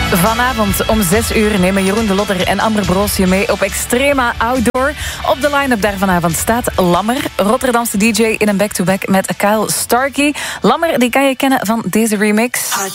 Vanavond om 6 uur nemen Jeroen de Lodder en Amber Broos je mee op Extrema Outdoor. Op de line-up daar vanavond staat Lammer, Rotterdamse DJ in een back-to-back met Kyle Starkey. Lammer, die kan je kennen van deze remix.